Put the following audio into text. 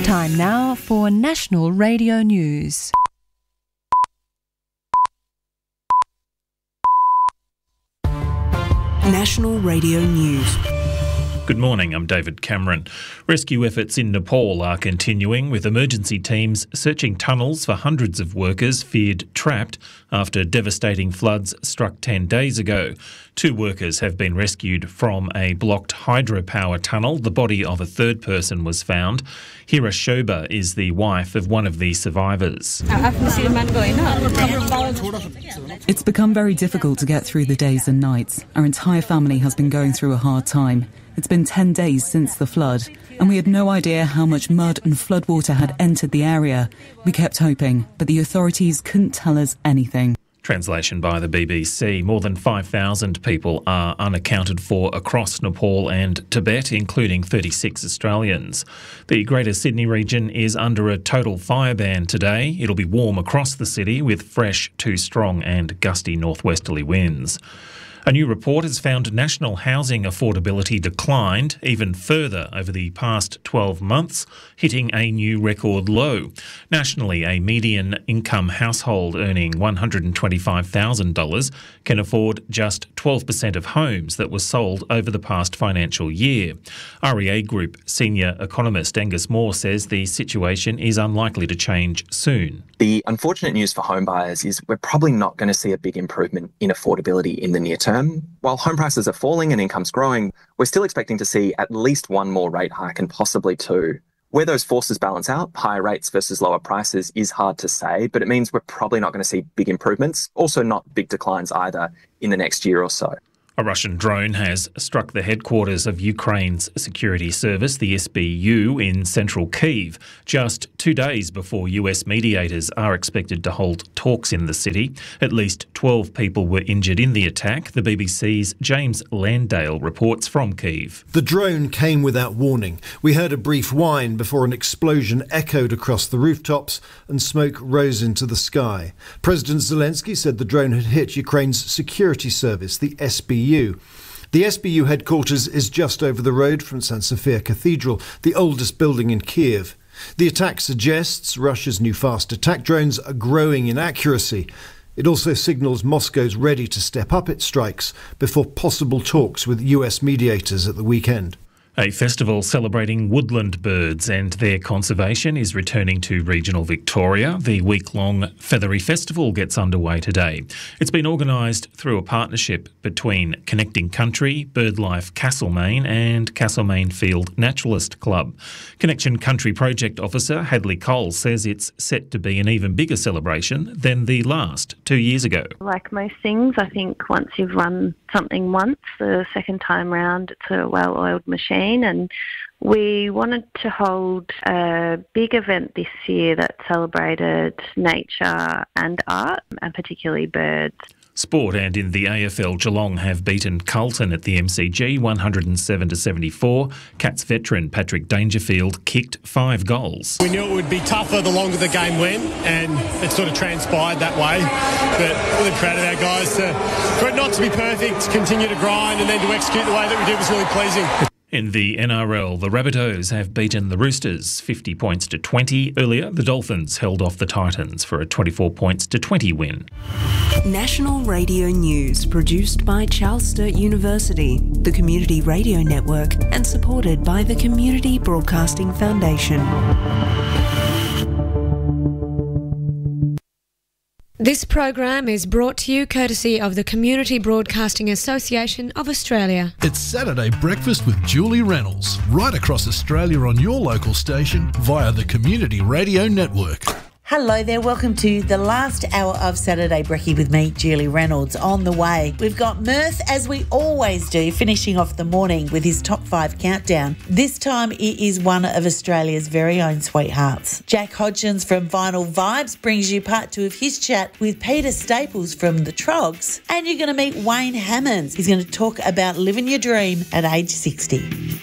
Time now for National Radio News. National Radio News. Good morning, I'm David Cameron. Rescue efforts in Nepal are continuing, with emergency teams searching tunnels for hundreds of workers feared trapped after devastating floods struck 10 days ago. 2 workers have been rescued from a blocked hydropower tunnel. The body of a third person was found. Hira Shoba is the wife of one of the survivors. It's become very difficult to get through the days and nights. Our entire family has been going through a hard time. It's been 10 days since the flood, and we had no idea how much mud and floodwater had entered the area. We kept hoping, but the authorities couldn't tell us anything. Translation by the BBC. More than 5,000 people are unaccounted for across Nepal and Tibet, including 36 Australians. The Greater Sydney region is under a total fire ban today. It'll be warm across the city with fresh to strong and gusty northwesterly winds. A new report has found national housing affordability declined even further over the past 12 months, hitting a new record low. Nationally, a median income household earning $125,000 can afford just 12% of homes that were sold over the past financial year. REA Group senior economist Angus Moore says the situation is unlikely to change soon. The unfortunate news for home buyers is we're probably not going to see a big improvement in affordability in the near term. While home prices are falling and income's growing, we're still expecting to see at least one more rate hike and possibly 2. Where those forces balance out, higher rates versus lower prices, is hard to say, but it means we're probably not going to see big improvements, also not big declines either in the next year or so. A Russian drone has struck the headquarters of Ukraine's security service, the SBU, in central Kyiv, just 2 days before US mediators are expected to hold talks in the city. At least 12 people were injured in the attack. The BBC's James Landale reports from Kyiv. The drone came without warning. We heard a brief whine before an explosion echoed across the rooftops and smoke rose into the sky. President Zelensky said the drone had hit Ukraine's security service, the SBU. The SBU headquarters is just over the road from St. Sophia Cathedral, the oldest building in Kyiv. The attack suggests Russia's new fast attack drones are growing in accuracy. It also signals Moscow's ready to step up its strikes before possible talks with US mediators at the weekend. A festival celebrating woodland birds and their conservation is returning to regional Victoria. The week-long Feathery Festival gets underway today. It's been organised through a partnership between Connecting Country, BirdLife Castlemaine and Castlemaine Field Naturalist Club. Connection Country Project Officer Hadley Cole says it's set to be an even bigger celebration than the last 2 years ago. Like most things, I think once you've run something once, the second time round it's a well-oiled machine. And we wanted to hold a big event this year that celebrated nature and art, and particularly birds. Sport, and in the AFL, Geelong have beaten Carlton at the MCG 107-74. Cats veteran Patrick Dangerfield kicked 5 goals. We knew it would be tougher the longer the game went, and it sort of transpired that way. But really proud of our guys for it not to be perfect, continue to grind, and then to execute the way that we did was really pleasing. In the NRL, the Rabbitohs have beaten the Roosters 50 points to 20. Earlier, the Dolphins held off the Titans for a 24 points to 20 win. National Radio News, produced by Charles Sturt University, the Community Radio Network, and supported by the Community Broadcasting Foundation. This program is brought to you courtesy of the Community Broadcasting Association of Australia. It's Saturday Breakfast with Julie Reynolds, right across Australia on your local station via the Community Radio Network. Hello there, welcome to the last hour of Saturday Brekkie with me, Julie Reynolds. On the way, we've got Mirth, as we always do, finishing off the morning with his top 5 countdown. This time it is one of Australia's very own sweethearts. Jack Hodgins from Vinyl Vibes brings you part 2 of his chat with Peter Staples from The Trogs. And you're going to meet Wayne Hammonds. He's going to talk about living your dream at age 60.